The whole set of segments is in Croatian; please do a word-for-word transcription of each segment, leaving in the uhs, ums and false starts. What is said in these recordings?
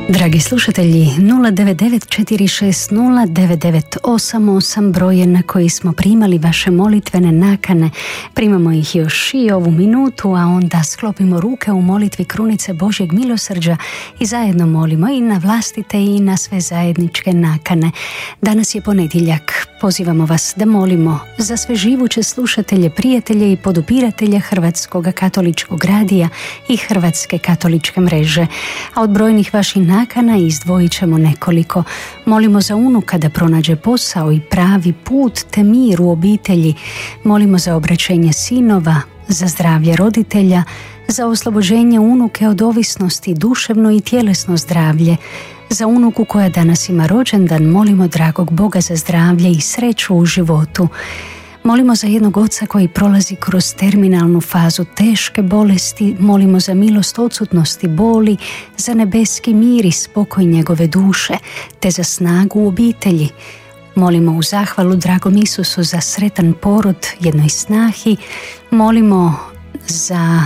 Dragi slušatelji, nula devet devet četiri šest nula devet devet osam osam broj je na koji smo primali vaše molitvene nakane. Primamo ih još i ovu minutu, a onda sklopimo ruke u molitvi krunice Božjeg milosrđa i zajedno molimo i na vlastite i na sve zajedničke nakane. Danas je ponedjeljak. Pozivamo vas da molimo za sve živuće slušatelje, prijatelje i podupiratelje Hrvatskog katoličkog radija i Hrvatske katoličke mreže. A od brojnih vaših nakana izdvojit ćemo nekoliko. Molimo za unuka da pronađe posao i pravi put te mir u obitelji. Molimo za obraćenje sinova, za zdravlje roditelja, za oslobođenje unuke od ovisnosti, duševno i tjelesno zdravlje. Za unuku koja danas ima rođendan molimo dragog Boga za zdravlje i sreću u životu. Molimo za jednog oca koji prolazi kroz terminalnu fazu teške bolesti, molimo za milost odsutnosti boli, za nebeski mir i spokoj njegove duše, te za snagu u obitelji. Molimo u zahvalu dragom Isusu za sretan porod jednoj snahi, molimo za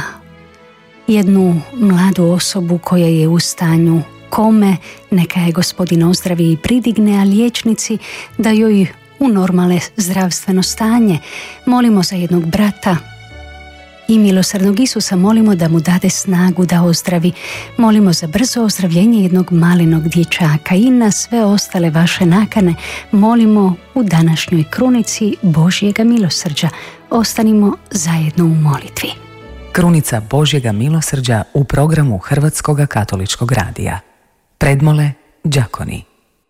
jednu mladu osobu koja je u stanju kome, neka je Gospodin ozdravi i pridigne, a liječnici da joj u normalne zdravstveno stanje. Molimo za jednog brata i milosrdnog Isusa molimo da mu dade snagu da ozdravi. Molimo za brzo ozdravljenje jednog malenog dječaka i na sve ostale vaše nakane molimo u današnjoj krunici Božjega milosrđa. Ostanimo zajedno u molitvi. Krunica Božjega milosrđa u programu Hrvatskog katoličkog radija. Predmole đakoni.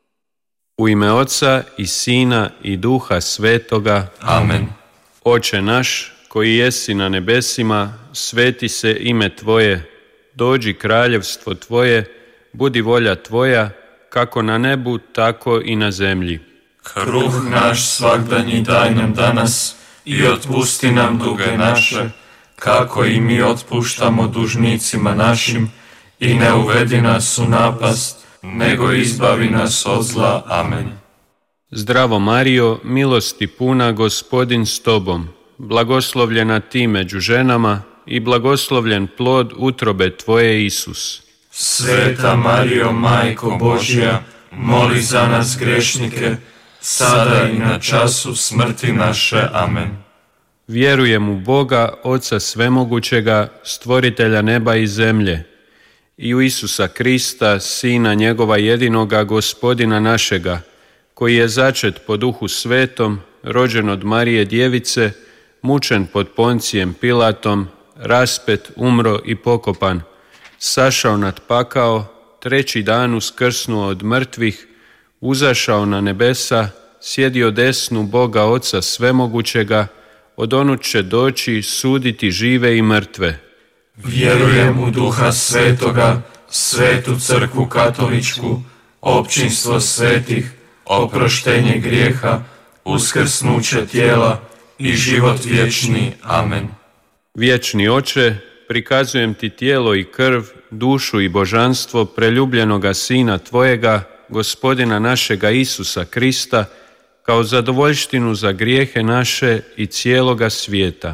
U ime Oca i Sina i Duha Svetoga. Amen. Oče naš, koji jesi na nebesima, sveti se ime Tvoje, dođi kraljevstvo Tvoje, budi volja Tvoja, kako na nebu, tako i na zemlji. Kruh naš svagdanji daj nam danas i otpusti nam duge naše, kako i mi otpuštamo dužnicima našim, i ne uvedi nas u napast, nego izbavi nas od zla. Amen. Zdravo Marijo, milosti puna, Gospodin s Tobom, blagoslovljena Ti među ženama i blagoslovljen plod utrobe Tvoje, Isus. Sveta Marijo, Majko Božja, moli za nas grešnike, sada i na času smrti naše. Amen. Vjerujem u Boga, Oca Svemogućega, stvoritelja neba i zemlje, i u Isusa Krista, Sina njegova jedinoga, Gospodina našega, koji je začet po Duhu Svetom, rođen od Marije Djevice, mučen pod Poncijem Pilatom, raspet, umro i pokopan, sašao nad pakao, treći dan uskrsnuo od mrtvih, uzašao na nebesa, sjedio desnu Boga Oca Svemogućega, odonut će doći suditi žive i mrtve. Vjerujem u Duha Svetoga, Svetu Crkvu Katoličku, općinstvo svetih, oproštenje grijeha, uskrsnuće tijela i život vječni. Amen. Vječni Oče, prikazujem Ti tijelo i krv, dušu i božanstvo preljubljenoga Sina Tvojega, Gospodina našega Isusa Krista, kao zadovoljštinu za grijehe naše i cijeloga svijeta.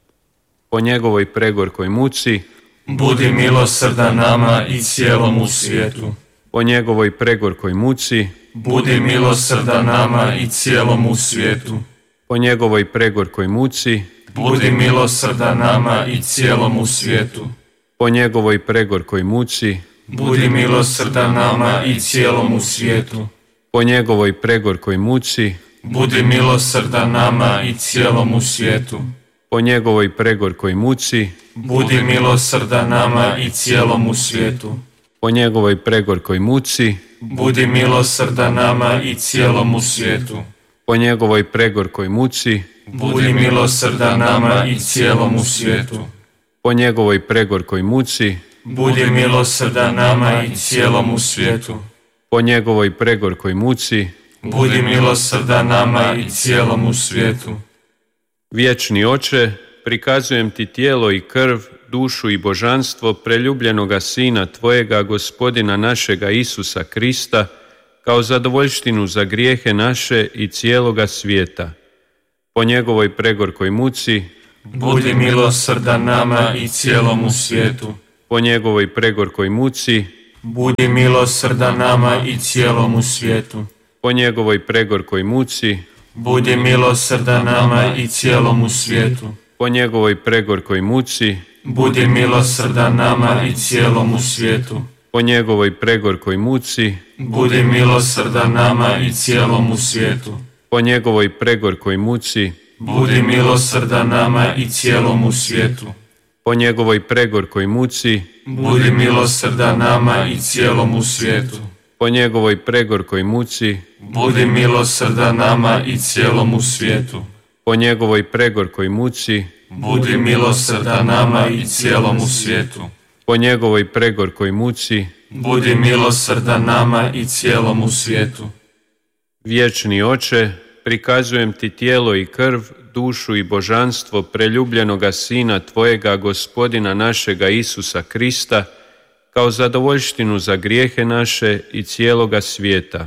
Po njegovoj pregorkoj muci, budi milosrdan nama i cijelomu svijetu. Po njegovoj pregorkoj muci, budi milosrdan nama i cijelomu svijetu. Po njegovoj pregorkoj muci, budi milosrdan nama i cijelomu svijetu. Po njegovoj pregorkoj muci, budi milosrdan nama i cijelomu svijetu. Po njegovoj pregorkoj muci, budi milosrdan nama i cijelomu svijetu. Po njegovoj pregorkoj muci, budi milosrdan nama i cijelomu svijetu. Po njegovoj pregorkoj muci, budi milosrdan nama i cijelomu svijetu. Po njegovoj pregorkoj muci, budi milosrdan nama i cijelomu svijetu. Po njegovoj pregorkoj muci, budi milosrdan nama i cijelomu svijetu. Po njegovoj pregorkoj muci, budi milosrdan nama i cijelomu svijetu. Vječni Oče, prikazujem Ti tijelo i krv, dušu i božanstvo preljubljenoga Sina Tvojega, Gospodina našega Isusa Krista, kao zadovoljštinu za grijehe naše i cijeloga svijeta. Po njegovoj pregorkoj muci, budi milosrdan nama i cijelomu svijetu. Po njegovoj pregorkoj muci, budi milosrdan nama i cijelomu svijetu. Po njegovoj pregorkoj muci, budi milosrdan nama i cijelomu svijetu. po njegovoj pregorkoj muci, budi milosrdan nama i cijelomu svijetu. po njegovoj pregorkoj muci, budi milosrdan nama i cijelomu svijetu. po njegovoj pregorkoj muci, budi milosrdan nama i cijelomu svijetu. po njegovoj pregorkoj muci, budi milosrdan nama i cijelomu svijetu. po njegovoj pregorkoj muci, budi milosrdan nama i cijelomu svijetu. po njegovoj pregorkoj muci, budi milosrdan nama i cijelomu svijetu. po njegovoj pregorkoj muci, budi milosrdan nama i cijelomu svijetu. Vječni Oče, prikazujem ti tijelo i krv, dušu i božanstvo preljubljenoga Sina Tvojega, Gospodina našega Isusa Krista, kao zadovoljštinu za grijehe naše i cijeloga svijeta.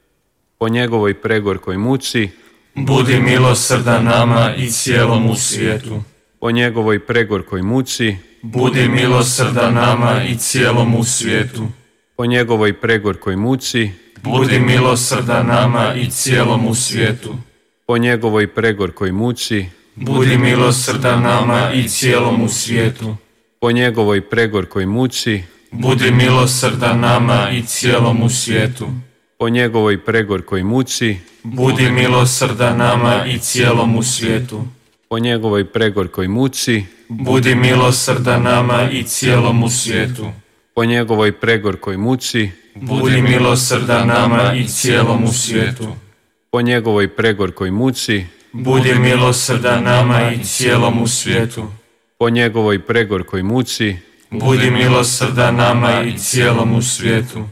Po njegovoj pregorkoj muci, budi milosrdan nama i cijelomu svijetu. po njegovoj pregorkoj muci, budi milosrdan nama i cijelomu svijetu. po njegovoj pregorkoj muci, budi milosrdan nama i cijelomu svijetu. po njegovoj pregorkoj muci, budi milosrdan nama i cijelomu svijetu. po njegovoj pregorkoj muci, budi milosrdan nama i cijelomu svijetu. po njegovoj pregorkoj muci, budi milosrdan nama i cijelomu svijetu. po njegovoj pregorkoj muci, budi milosrdan nama i cijelomu svijetu. po njegovoj pregorkoj muci, budi milosrdan nama i cijelomu svijetu. po njegovoj pregorkoj muci, budi milosrdan nama i cijelomu svijetu. po njegovoj pregorkoj muci, budi milosrdan nama i cijelomu svijetu.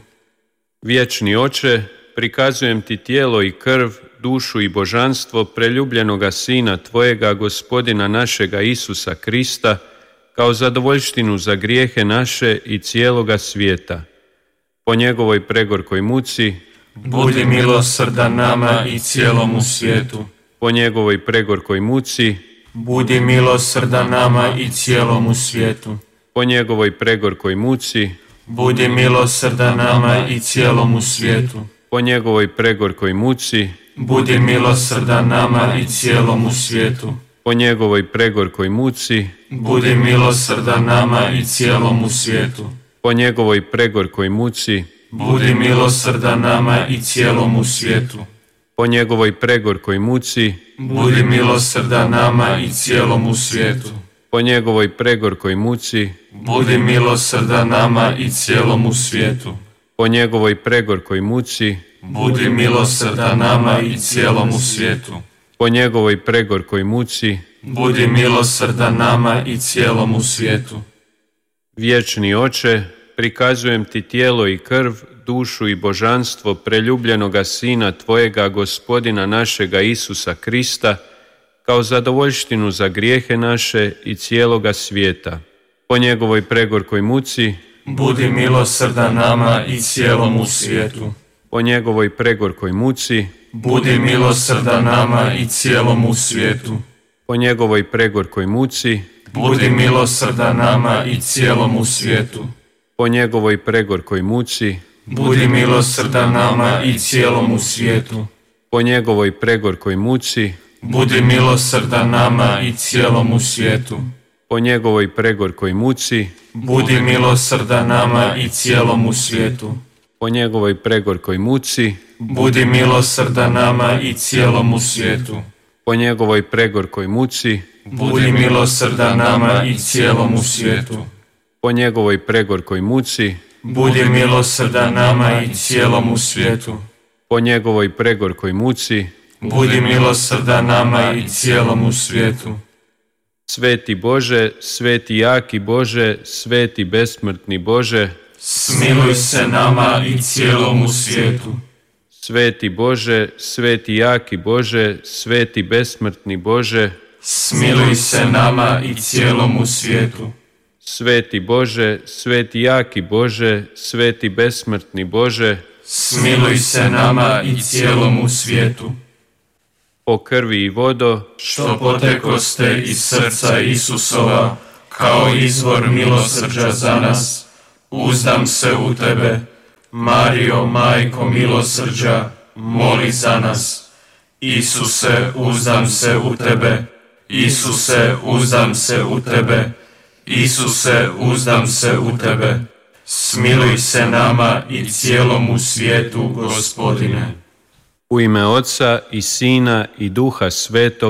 Vječni Oče, prikazujem ti tijelo i krv, dušu i božanstvo preljubljenoga Sina Tvojega, Gospodina našega Isusa Krista, kao zadovoljštinu za grijehe naše i cijeloga svijeta. Po njegovoj pregorkoj muci, budi milosrdan nama i cijelomu svijetu. po njegovoj pregorkoj muci, budi milosrdan nama i cijelomu svijetu. po njegovoj pregorkoj muci, budi milosrdan nama i cijelomu svijetu. po njegovoj pregorkoj muci, budi milosrdan nama i cijelomu svijetu. po njegovoj pregorkoj muci, budi milosrdan nama i cijelomu svijetu. po njegovoj pregorkoj muci, budi milosrdan nama i cijelomu svijetu. po njegovoj pregorkoj muci, budi milosrdan nama i cijelomu svijetu. po njegovoj pregorkoj muci, budi milosrdan nama i cijelomu svijetu. po njegovoj pregorkoj muci, budi milosrdan nama i cijelomu svijetu. po njegovoj pregorkoj muci, budi milosrdan nama i cijelomu svijetu. Vječni Oče, prikazujem ti tijelo i krv, dušu i božanstvo preljubljenoga Sina Tvojega, Gospodina našega Isusa Krista, kao zadovoljštinu za grijehe naše i cijeloga svijeta. Po njegovoj pregorkoj muci, budi milosrdan nama i cijelomu svijetu. po njegovoj pregorkoj muci, budi milosrdan nama i cijelomu svijetu. po njegovoj pregorkoj muci, budi milosrdan nama i cijelomu svijetu. po njegovoj pregorkoj muci, budi milosrdan nama i cijelomu svijetu. po njegovoj pregorkoj muci, budi milosrdan nama i cijelomu svijetu. po njegovoj pregorkoj muci, budi milosrdan nama i cijelomu svijetu. po njegovoj pregorkoj muci, budi milosrdan nama i cijelomu svijetu. po njegovoj pregorkoj muci, budi milosrdan nama i cijelomu svijetu. po njegovoj pregorkoj muci, budi milosrdan nama i cijelomu svijetu. po njegovoj pregorkoj muci, budi milosrdan nama i cijelomu svijetu. Sveti Bože, sveti jaki Bože, sveti besmrtni Bože, smiluj se nama i cijelomu svijetu. Sveti Bože, sveti jaki Bože, sveti besmrtni Bože, smiluj se nama i cijelomu svijetu. Sveti Bože, sveti jaki Bože, sveti besmrtni Bože, smiluj se nama i cijelomu svijetu. Po krvi i vodo, što potekoste iz srca Isusova, kao izvor milosrđa za nas, uzdam se u tebe. Marijo, majko milosrđa, moli za nas. Isuse, uzdam se u tebe. Isuse, uzdam se u tebe. Isuse, uzdam se u tebe. Smiluj se nama i cijelomu svijetu, Gospodine. U ime Oca i Sina i Duha Svetog.